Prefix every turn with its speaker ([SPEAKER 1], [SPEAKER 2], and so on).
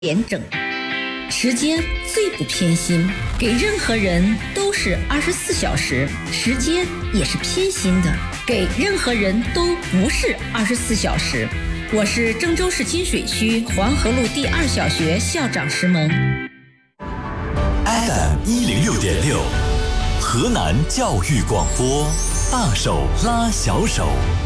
[SPEAKER 1] 点整。时间最不偏心，给任何人都是24小时，时间也是偏心的，给任何人都不是24小时。我是郑州市金水区黄河路第2小学校长石萌。
[SPEAKER 2] FM 106.6，河南教育广播，大手拉小手。